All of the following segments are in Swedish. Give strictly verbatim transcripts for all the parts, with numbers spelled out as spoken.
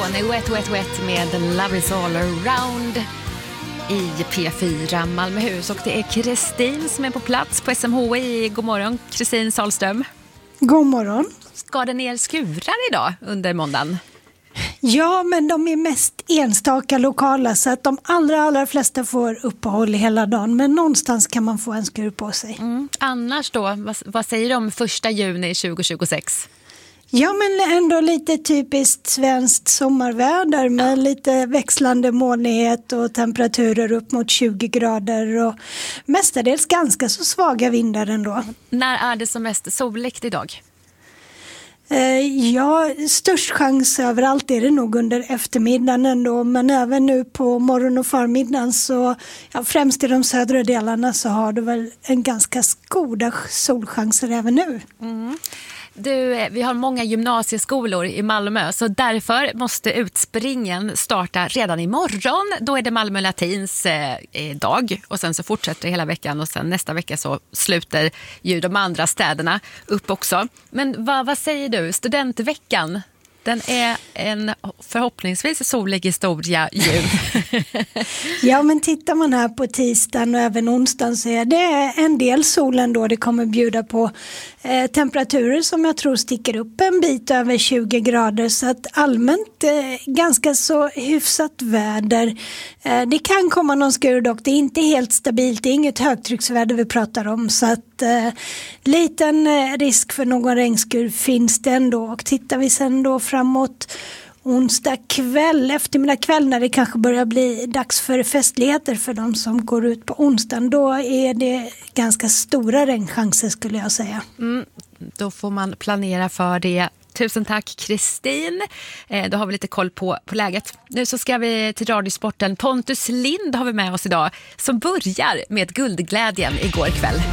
Marconi, Wet Wet Wet med Love is all around i P fyra Malmöhus. Och det är Kristin som är på plats på S M H I. God morgon, Kristin Salström. God morgon. Ska det ner skurar idag under måndagen? Ja, men de är mest enstaka lokala så att de allra, allra flesta får uppehåll hela dagen. Men någonstans kan man få en skur på sig. Mm. Annars då, vad, vad säger du om första juni tjugohundratjugosex? Ja, men ändå lite typiskt svenskt sommarväder med lite växlande molnighet och temperaturer upp mot tjugo grader och mestadels ganska så svaga vindar ändå. När är det som mest soligt idag? Ja, störst chans överallt är det nog under eftermiddagen ändå, men även nu på morgon- och förmiddagen så, ja, främst i de södra delarna så har du väl en ganska goda solchanser även nu. Mm. Du, vi har många gymnasieskolor i Malmö så därför måste utspringen starta redan imorgon. Då är det Malmö Latins eh, dag och sen så fortsätter det hela veckan och sen nästa vecka så sluter ju de andra städerna upp också. Men vad, vad säger du? Studentveckan, den är en förhoppningsvis solig historia ju. Ja, men tittar man här på tisdagen och även onsdagen så är det en del solen då det kommer bjuda på eh, temperaturer som jag tror sticker upp en bit över tjugo grader så att allmänt eh, ganska så hyfsat väder. Eh, det kan komma någon skur dock, det är inte helt stabilt, det är inget högtrycksväder vi pratar om så att eh, liten eh, risk för någon regnskur finns det ändå och tittar vi sen då framåt onsdag kväll, eftermiddag kväll när det kanske börjar bli dags för festligheter för de som går ut på onsdagen, då är det ganska stora regnchanser skulle jag säga. Mm, då får man planera för det. Tusen tack Kristin. Eh, då har vi lite koll på, på läget. Nu så ska vi till Radiosporten. Pontus Lind har vi med oss idag som börjar med guldglädjen igår kväll.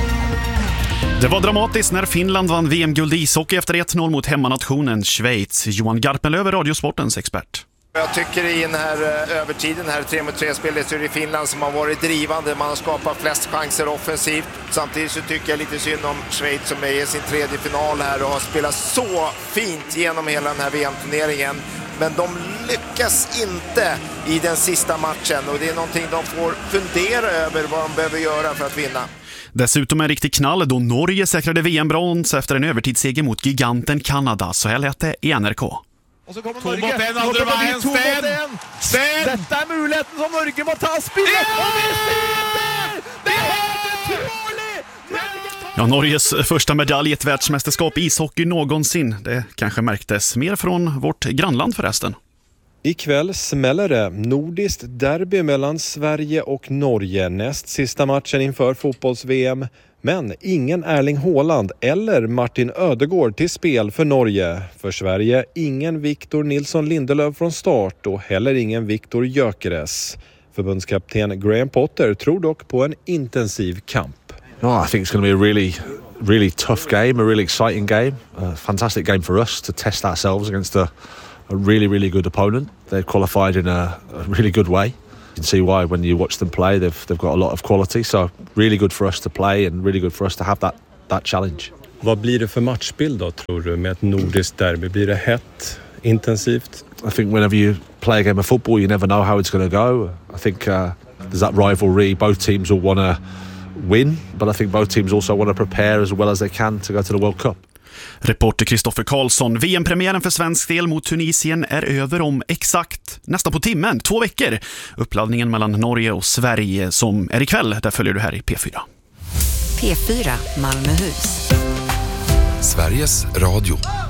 Det var dramatiskt när Finland vann V M-guld i ishockey efter ett noll mot hemmanationen Schweiz. Johan Garpenlöv är Radiosportens expert. Jag tycker i den här övertiden, här tre mot tre-spelet, så är det Finland som har varit drivande. Man har skapat flest chanser offensivt. Samtidigt så tycker jag lite synd om Schweiz som är i sin tredje final här och har spelat så fint genom hela den här V M-turneringen. Men de lyckas inte i den sista matchen och det är någonting de får fundera över vad de behöver göra för att vinna. Dessutom en riktig knall då Norge säkrade V M-brons efter en övertidsseger mot giganten Kanada. Så här lät det i N R K. Och så kommer Norge. Sten, Sten. Sten. Detta är möjligheten som Norge må ta spillet. Ja! Och vi ser det! Det är helt otroligt! Ja, Norges första medalj i ett världsmästerskap i ishockey någonsin. Det kanske märktes mer från vårt grannland förresten. Ikväll smäller det. Nordiskt derby mellan Sverige och Norge. Näst sista matchen inför fotbolls-V M. Men ingen Erling Haaland eller Martin Ödegård till spel för Norge. För Sverige ingen Victor Nilsson Lindelöf från start och heller ingen Victor Gyökeres. Förbundskapten Graham Potter tror dock på en intensiv kamp. Oh, I think it's going to be a really, really tough game, a really exciting game. A fantastic game for us to test ourselves against a, a really, really good opponent. They've qualified in a, a really good way. You can see why when you watch them play. They've they've got a lot of quality, so really good for us to play and really good for us to have that that challenge. Vad blir det för matchbild då tror du med ett nordiskt derby? Blir det hett, intensivt? I think whenever you play a game of football, you never know how it's going to go. I think uh, there's that rivalry. Both teams will want to win, but I think both teams also want to prepare as well as they can to go to the World Cup. Reporter Kristoffer Karlsson. V M-premiären för svensk del mot Tunisien är över om exakt nästan på timmen, två veckor. Uppladdningen mellan Norge och Sverige som är ikväll, där följer du här i P fyra. P fyra Malmöhus. Sveriges Radio.